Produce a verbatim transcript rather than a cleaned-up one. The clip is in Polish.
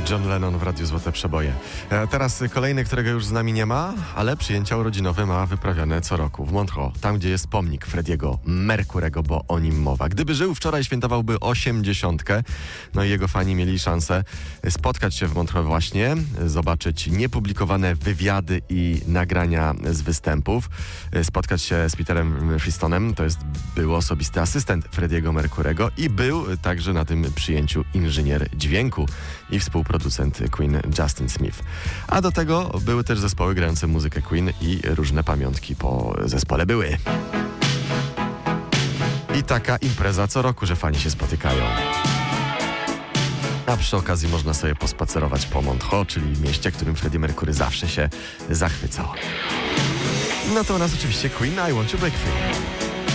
John Lennon w Radiu Złote Przeboje. E, teraz kolejny, którego już z nami nie ma, ale przyjęcia urodzinowe ma wyprawiane co roku w Montreux, tam gdzie jest pomnik Freddie'ego Mercurego, bo o nim mowa. Gdyby żył wczoraj, świętowałby osiemdziesiątkę. No i jego fani mieli szansę spotkać się w Montreux właśnie, zobaczyć niepublikowane wywiady i nagrania z występów, spotkać się z Peterem Fristonem, to jest był osobisty asystent Freddie'ego Mercurego i był także na tym przyjęciu inżynier dźwięku i współproducent Queen Justin Smith. A do tego były też zespoły grające muzykę Queen i różne pamiątki po zespole były. I taka impreza co roku, że fani się spotykają. A przy okazji można sobie pospacerować po Montreux, czyli mieście, którym Freddie Mercury zawsze się zachwycał. No to u nas oczywiście Queen I Want to Break Free.